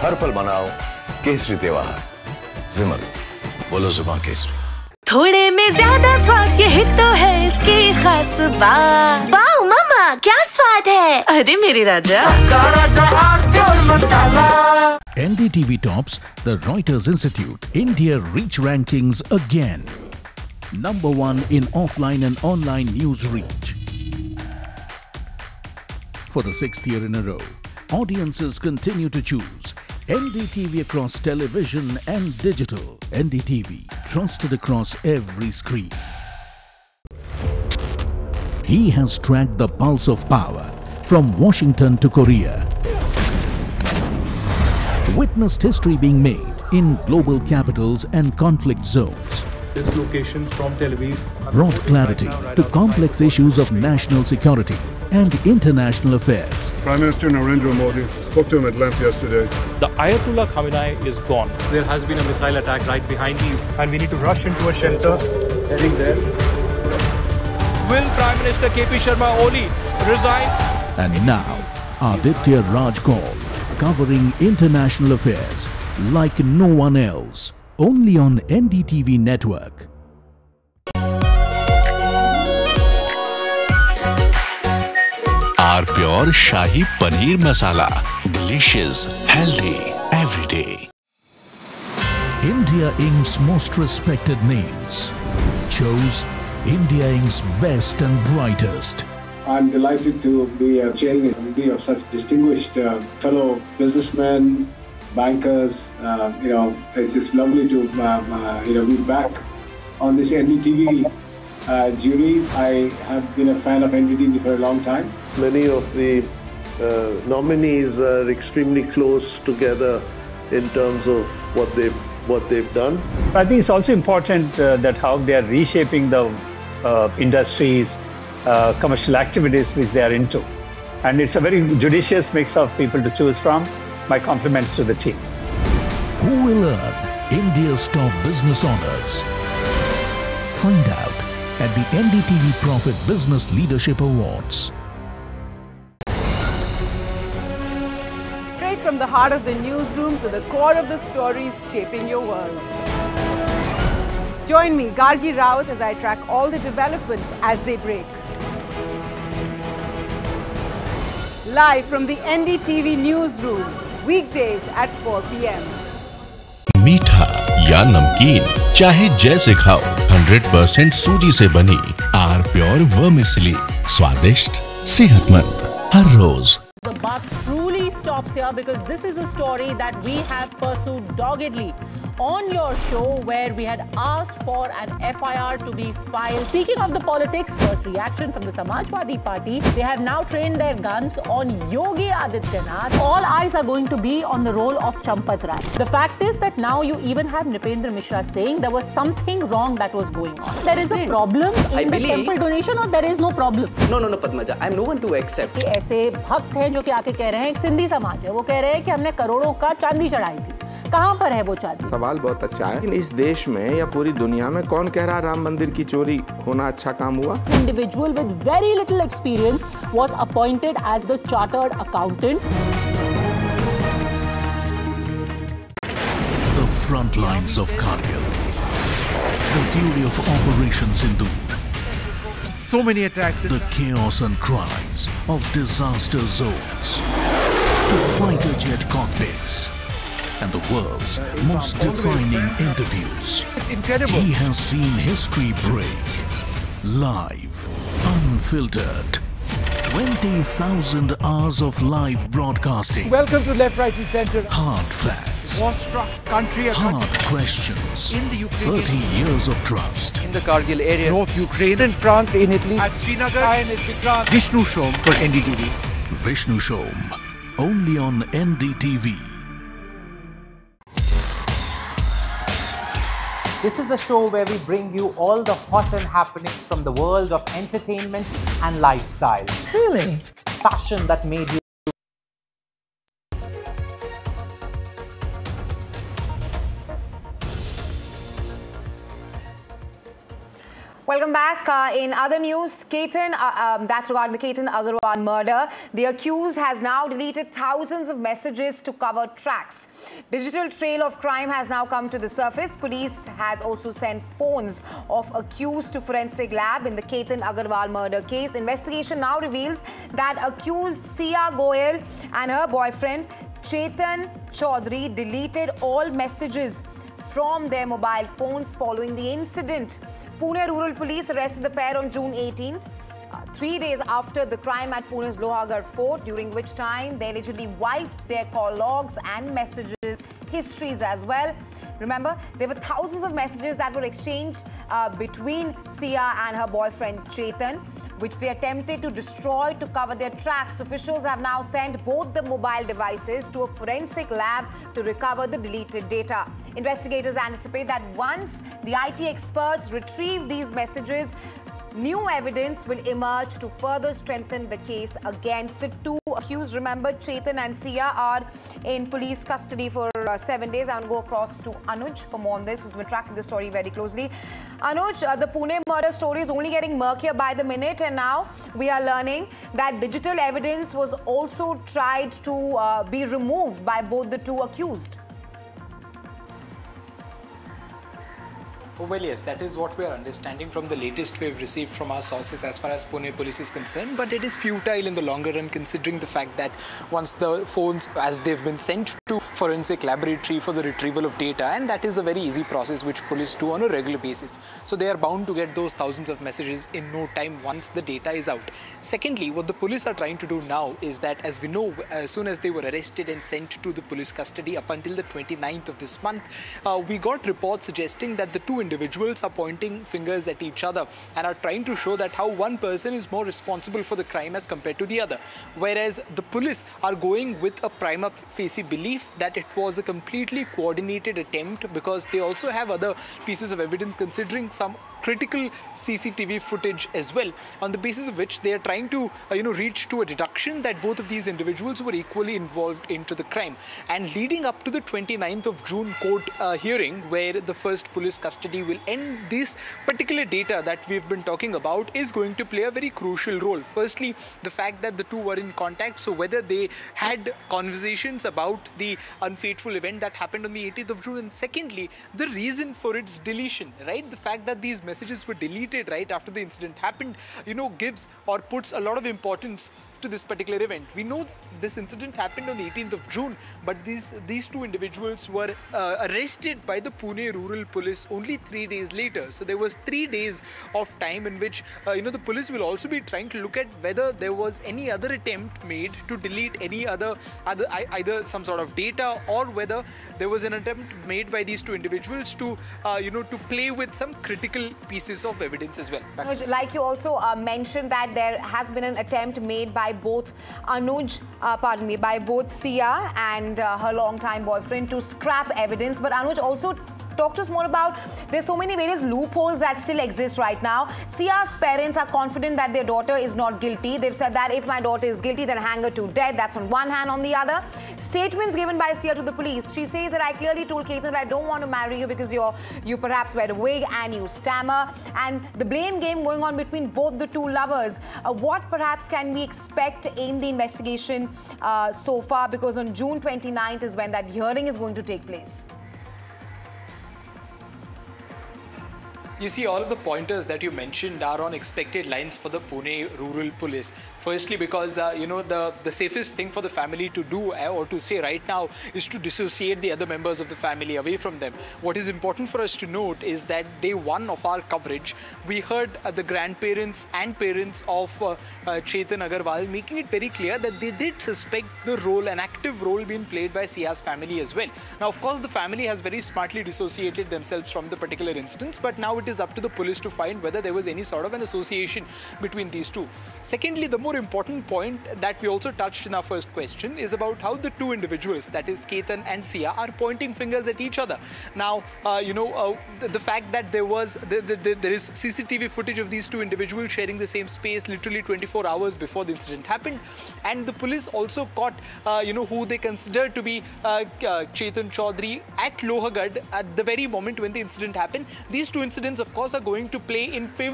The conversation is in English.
हर पल मनाओ केसरी त्योहार। विमल, बोलो जुबान केसरी। थोड़े में ज्यादा स्वाद, यही तो है इसकी खास बात। वाओ मामा, क्या स्वाद है। अरे मेरे राजा, NDTV tops the Reuters Institute India Reach Rankings again. Number 1 in offline and online news reach. For the 6th year in a row, audiences continue to choose NDTV across television and digital. NDTV, trusted across every screen. He has tracked the pulse of power from Washington to Korea. Witnessed history being made in global capitals and conflict zones. This location from Tel Aviv Brought clarity to complex issues of national security and international affairs. Prime Minister Narendra Modi spoke to him at length yesterday. The Ayatollah Khamenei is gone. There has been a missile attack right behind you, and we need to rush into a shelter. Heading there. Will Prime Minister KP Sharma Oli resign? And now, Aditya Raj Kaul, covering international affairs like no one else. Only on NDTV network. R Pure Shahi Paneer Masala. Delicious, healthy, every day. India Inc.'s most respected names chose India Inc.'s best and brightest. I'm delighted to be chairing a committee of such distinguished fellow businessmen, bankers. It's just lovely to be back on this NDTV jury. I have been a fan of NDTV for a long time. Many of the nominees are extremely close together in terms of what they've done. I think it's also important that how they are reshaping the industries, commercial activities which they are into. And it's a very judicious mix of people to choose from. My compliments to the team. Who will earn India's top business honors? Find out at the NDTV Profit Business Leadership Awards. Straight from the heart of the newsroom to the core of the stories shaping your world. Join me, Gargi Raut, as I track all the developments as they break. Live from the NDTV newsroom, weekdays at 4 p.m. मीठा या नमकीन, चाहे जैसे खाओ, 100% सूजी से बनी R Pure Vermicelli. स्वादिष्ट, सेहतमंद, हर रोज. The buck truly stops here because this is a story that we have pursued doggedly on your show, where we had asked for an FIR to be filed. Speaking of the politics, first reaction from the Samajwadi Party, they have now trained their guns on Yogi Adityanath. All eyes are going to be on the role of Champat Rai. The fact is that now you even have Nipendra Mishra saying there was something wrong that was going on. There is a problem in the temple donation, or there is no problem? No, Padmaja, I am no one to accept. ऐसे भक्त हैं जो कि आके कह रहे हैं, एक सिंधी समाज है, वो कह रहे हैं कि हमने करोड़ों का चांदी चढ़ाई थी. कहां पर है वो चांदी? सवाल बहुत अच्छा है, लेकिन इस देश में या पूरी दुनिया में कौन कह रहा राम मंदिर की चोरी होना अच्छा काम हुआ? Individual with very little experience was appointed as the chartered accountant. The front lines of Kargil. The fury of Operation Sindoor. So many attacks. The chaos and cries of disaster zones. To fighter jet cockpits. And the world's most defining interviews. It's incredible. He has seen history break. Live, unfiltered. 20,000 hours of live broadcasting. Welcome to Left, Right and Center. Hard facts. War-struck country. Hard questions. In the Ukraine. 30 years of trust. In the Kargil area. North Ukraine. In France, in Italy. At Srinagar. And Vishnu Shom for NDTV. Vishnu Shom. Only on NDTV. This is the show where we bring you all the hot and happenings from the world of entertainment and lifestyle. Really? Fashion that made you. Welcome back. In other news, that's regarding the Ketan Agarwal murder. The accused has now deleted thousands of messages to cover tracks. Digital trail of crime has now come to the surface. Police has also sent phones of accused to forensic lab in the Ketan Agarwal murder case. Investigation now reveals that accused Sia Goyal and her boyfriend Chetan Chaudhary deleted all messages from their mobile phones following the incident. Pune Rural Police arrested the pair on June 18th, 3 days after the crime at Pune's Lohagarh Fort, during which time they allegedly wiped their call logs and messages histories as well. Remember, there were thousands of messages that were exchanged between Sia and her boyfriend Chetan, which they attempted to destroy to cover their tracks. Officials have now sent both the mobile devices to a forensic lab to recover the deleted data. Investigators anticipate that once the IT experts retrieve these messages, new evidence will emerge to further strengthen the case against the two accused. Remember, Chetan and Sia are in police custody for 7 days. I want to go across to Anuj for more on this, who's been tracking the story very closely. Anuj, the Pune murder story is only getting murkier by the minute, and now we are learning that digital evidence was also tried to be removed by both the two accused. Well, yes, that is what we are understanding from the latest we've received from our sources as far as Pune police is concerned. But it is futile in the longer run, considering the fact that once the phones, as they've been sent to forensic laboratory for the retrieval of data, and that is a very easy process which police do on a regular basis. So they are bound to get those thousands of messages in no time once the data is out. Secondly, what the police are trying to do now is that, as we know, as soon as they were arrested and sent to the police custody up until the 29th of this month, we got reports suggesting that the two individuals are pointing fingers at each other and are trying to show that how one person is more responsible for the crime as compared to the other. Whereas the police are going with a prima facie belief that it was a completely coordinated attempt, because they also have other pieces of evidence considering some critical CCTV footage as well, on the basis of which they are trying to reach to a deduction that both of these individuals were equally involved into the crime. And leading up to the 29th of June court hearing, where the first police custody will end, this particular data that we've been talking about is going to play a very crucial role. Firstly, the fact that the two were in contact, so whether they had conversations about the unfaithful event that happened on the 18th of June, and secondly, the reason for its deletion, right? The fact that these messages were deleted right after the incident happened, gives or puts a lot of importance to this particular event. We know this incident happened on the 18th of June, but these two individuals were arrested by the Pune Rural Police only 3 days later. So there was 3 days of time in which the police will also be trying to look at whether there was any other attempt made to delete any either some sort of data, or whether there was an attempt made by these two individuals to to play with some critical pieces of evidence as well. Like you also mentioned that there has been an attempt made by both by both Sia and her longtime boyfriend to scrap evidence. But Anuj, also talk to us more about, there's so many various loopholes that still exist right now. Sia's parents are confident that their daughter is not guilty. They've said that if my daughter is guilty, then hang her to death. That's on one hand. On the other, statements given by Sia to the police. She says that I clearly told Ketan that I don't want to marry you because you perhaps wear a wig and you stammer. And the blame game going on between both the two lovers. What perhaps can we expect in the investigation so far? Because on June 29th is when that hearing is going to take place. You see, all of the pointers that you mentioned are on expected lines for the Pune Rural Police. Firstly, because the safest thing for the family to do or to say right now is to dissociate the other members of the family away from them. What is important for us to note is that day one of our coverage, we heard the grandparents and parents of Chetan Agarwal making it very clear that they did suspect an active role being played by Sia's family as well. Now, of course, the family has very smartly dissociated themselves from the particular instance, but now it is up to the police to find whether there was any sort of an association between these two. Secondly, the more important point that we also touched in our first question is about how the two individuals, that is Ketan and Sia, are pointing fingers at each other. Now, the fact that there is CCTV footage of these two individuals sharing the same space literally 24 hours before the incident happened, and the police also caught who they consider to be Chetan Chaudhary at Lohagarh at the very moment when the incident happened. These two incidents, of course, are going to play in favor